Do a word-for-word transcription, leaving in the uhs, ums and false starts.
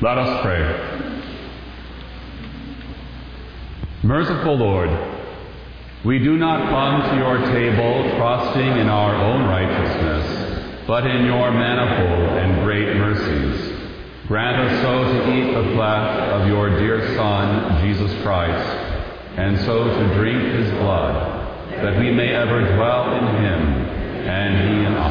Let us pray. Merciful Lord, we do not come to your table trusting in our own righteousness, but in your manifold and great mercies. Grant us so to eat the flesh of your dear Son, Jesus Christ, and so to drink his blood, that we may ever dwell in him and he in us.